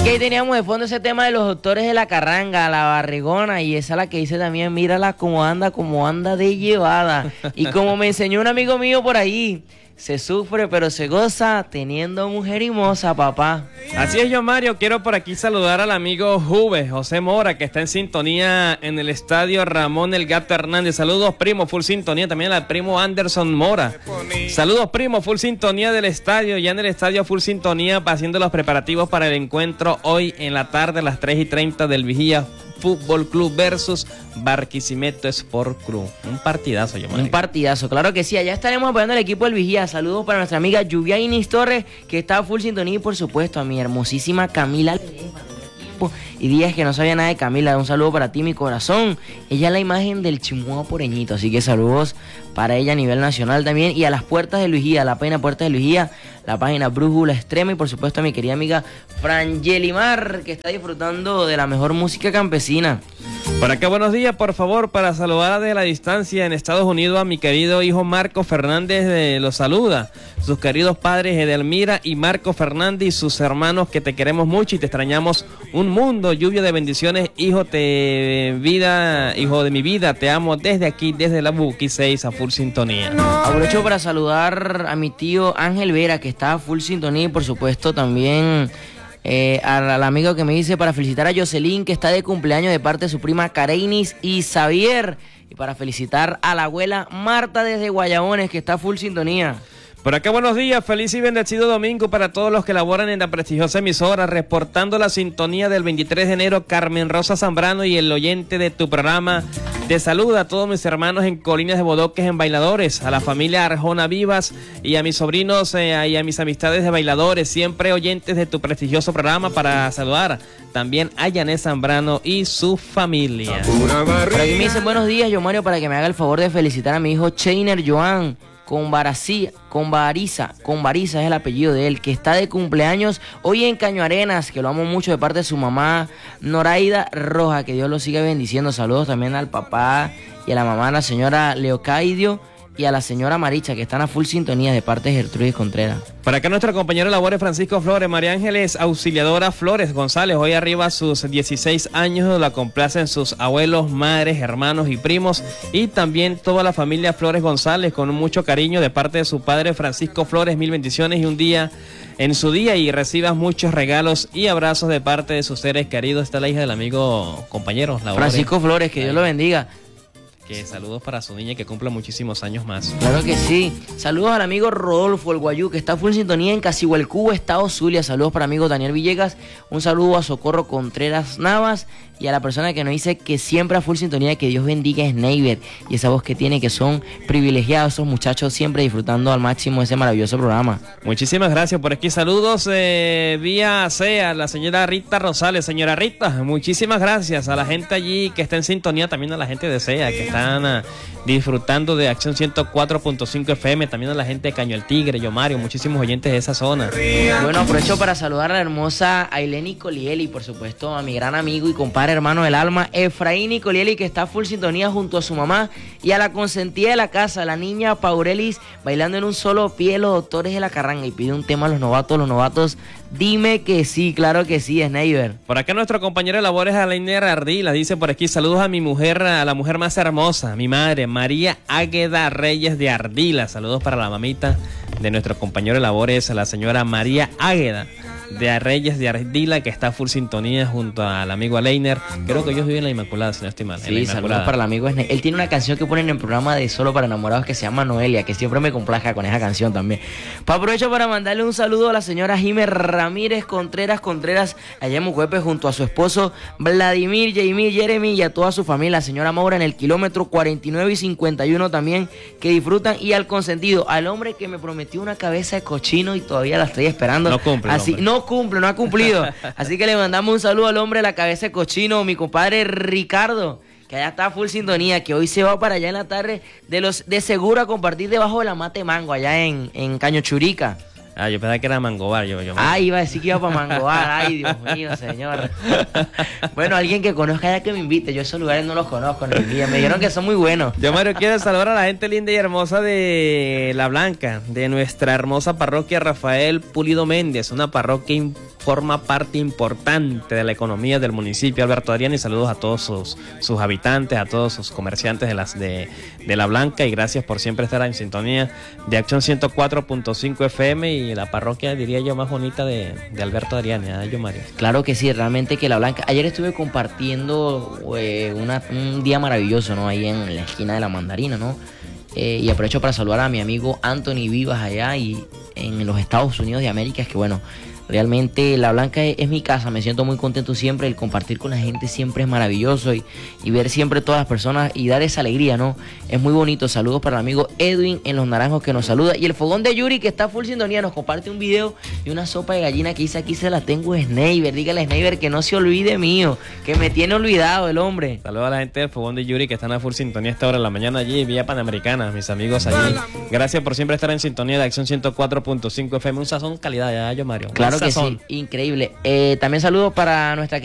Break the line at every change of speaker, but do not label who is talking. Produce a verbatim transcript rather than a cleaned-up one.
que ahí teníamos de fondo ese tema de los doctores de la carranga, la barrigona, y esa es la que dice también, mírala cómo anda, cómo anda de llevada. Y como me enseñó un amigo mío por ahí, se sufre pero se goza teniendo mujer hermosa, papá.
Así es, yo Mario, quiero por aquí saludar al amigo Juve, José Mora, que está en sintonía en el estadio Ramón El Gato Hernández. Saludos, primo, full sintonía. También al primo Anderson Mora. Saludos, primo, full sintonía del estadio. Ya en el estadio full sintonía, haciendo los preparativos para el encuentro hoy en la tarde a las tres y treinta del Vigía Fútbol Club versus Barquisimeto Sport Club. Un partidazo, yo Mario.
Un partidazo, claro que sí. Allá estaremos apoyando al equipo del Vigía. Saludos para nuestra amiga Lluvia Inés Torres, que está full sintonía, y por supuesto a mi hermosísima Camila y Díaz, que no sabía nada de Camila. Un saludo para ti, mi corazón. Ella es la imagen del Chimuao Poreñito, así que saludos para ella a nivel nacional también. Y a las puertas de Luigía, la página Puertas de Luigía, la página Brújula Extrema, y por supuesto a mi querida amiga Frangelimar, que está disfrutando de la mejor música campesina.
Por acá, buenos días, por favor, para saludar desde la distancia en Estados Unidos a mi querido hijo Marco Fernández, de, los saluda. Sus queridos padres Edelmira y Marco Fernández y sus hermanos, que te queremos mucho y te extrañamos un mundo. Lluvia de bendiciones, hijo de vida, hijo de mi vida, te amo desde aquí, desde la Buki seis a full sintonía.
Aprovecho para saludar a mi tío Ángel Vera, que está a full sintonía, y por supuesto también Eh, al, al amigo que me dice para felicitar a Jocelyn, que está de cumpleaños, de parte de su prima Kareinis y Xavier, y para felicitar a la abuela Marta desde Guayabones, que está full sintonía.
Por acá, buenos días, feliz y bendecido domingo para todos los que laboran en la prestigiosa emisora, reportando la sintonía del veintitrés de enero, Carmen Rosa Zambrano, y el oyente de tu programa. Te saluda a todos mis hermanos en Colinas de Bodoques, en Bailadores, a la familia Arjona Vivas y a mis sobrinos eh, y a mis amistades de Bailadores, siempre oyentes de tu prestigioso programa, para saludar también a Yané Zambrano y su familia.
Por aquí me dicen buenos días, yo Mario, para que me haga el favor de felicitar a mi hijo Cheiner Joan con Barací, con Bariza, con Bariza es el apellido de él, que está de cumpleaños hoy en Caño Arenas, que lo amo mucho, de parte de su mamá Noraida Roja, que Dios lo siga bendiciendo. Saludos también al papá y a la mamá, la señora Leocaidio, y a la señora Maricha, que están a full sintonía, de parte de Gertrudis Contreras.
Para acá nuestro compañero de labores Francisco Flores. María Ángeles Auxiliadora Flores González, hoy arriba sus dieciséis años, la complacen sus abuelos, madres, hermanos y primos, y también toda la familia Flores González, con mucho cariño de parte de su padre Francisco Flores. Mil bendiciones y un día en su día, y recibas muchos regalos y abrazos de parte de sus seres queridos. Está la hija del amigo compañero labores,
Francisco Flores, que Dios lo bendiga.
Que saludos para su niña, que cumpla muchísimos años más.
Claro que sí. Saludos al amigo Rodolfo El Guayú, que está full sintonía en Casihualcubo, Estado Zulia. Saludos para amigo Daniel Villegas. Un saludo a Socorro Contreras Navas, y a la persona que nos dice que siempre a full sintonía, que Dios bendiga a Sneiber y esa voz que tiene, que son privilegiados esos muchachos, siempre disfrutando al máximo ese maravilloso programa.
Muchísimas gracias. Por aquí saludos eh, vía C a la señora Rita Rosales. Señora Rita, muchísimas gracias a la gente allí que está en sintonía, también a la gente de C E A que están uh, disfrutando de Acción ciento cuatro punto cinco F M, también a la gente de Caño el Tigre, yo Mario, muchísimos oyentes de esa zona.
Bueno, aprovecho para saludar a la hermosa Aileni Colieli, y por supuesto a mi gran amigo y compadre, hermano del alma, Efraín Nicolieli, que está full sintonía junto a su mamá, y a la consentida de la casa, la niña Paurelis, bailando en un solo pie los doctores de la carranga, y pide un tema a los novatos, los novatos, dime que sí, claro que sí, Sneiber.
Por acá nuestro compañero de labores, Alainer Ardila, dice por aquí, saludos a mi mujer, a la mujer más hermosa, mi madre, María Águeda Reyes de Ardila. Saludos para la mamita de nuestro compañero de labores, a la señora María Águeda de Reyes de Ardila, que está full sintonía junto al amigo Aleiner. Creo que ellos viven en la Inmaculada, si no estoy mal.
Sí, saludos para el amigo Sneiber. Él tiene una canción que ponen en el programa de Solo para Enamorados que se llama Noelia, que siempre me complaja con esa canción también. Pues aprovecho para mandarle un saludo a la señora Jiménez Ramírez Contreras Contreras, allá en Mucuepe, junto a su esposo Vladimir, Jamie, Jeremy, y a toda su familia, la señora Maura en el kilómetro cuarenta y nueve y cincuenta y uno también, que disfrutan, y al consentido, al hombre que me prometió una cabeza de cochino y todavía la estoy esperando.
No cumple.
Así, no cumple, no ha cumplido. Así que le mandamos un saludo al hombre de la cabeza de cochino, mi compadre Ricardo, que allá está full sintonía, que hoy se va para allá en la tarde de los de seguro a compartir debajo de la mate mango, allá en, en Caño Churica.
Ah, yo pensaba que era Mangobar. Yo, yo
ah, iba a decir que iba para Mangobar. Ay, Dios mío, señor. Bueno, alguien que conozca ya que me invite. Yo esos lugares no los conozco en el día. Me dijeron que son muy buenos.
Yo, Mario, quiero saludar a la gente linda y hermosa de La Blanca, de nuestra hermosa parroquia Rafael Pulido Méndez, una parroquia forma parte importante de la economía del municipio Alberto Adrián, y saludos a todos sus, sus habitantes, a todos sus comerciantes de, las, de, de La Blanca, y gracias por siempre estar en sintonía de Acción ciento cuatro punto cinco F M y la parroquia, diría yo, más bonita de, de Alberto Adrián, ¿eh, yo, Mario?
Claro que sí, realmente que La Blanca, ayer estuve compartiendo eh, una, un día maravilloso, ¿no? Ahí en la esquina de La Mandarina, ¿no? Eh, y aprovecho para saludar a mi amigo Anthony Vivas allá y en los Estados Unidos de América. Es que bueno, realmente La Blanca es, es mi casa, me siento muy contento siempre, el compartir con la gente siempre es maravilloso y, y ver siempre todas las personas y dar esa alegría, ¿no? Es muy bonito. Saludos para el amigo Edwin en Los Naranjos que nos saluda, y el fogón de Yuri que está full sintonía, nos comparte un video de una sopa de gallina que dice: aquí se la tengo Sneiber, dígale a Sneiber que no se olvide mío, que me tiene olvidado el hombre.
Saludos a la gente del fogón de Yuri que están a full sintonía a esta hora de la mañana allí, vía Panamericana, mis amigos allí. Gracias por siempre estar en sintonía de Acción ciento cuatro punto cinco F M, un sazón calidad, ya, yo, Mario.
Claro que sí, increíble. Eh, también saludos para nuestra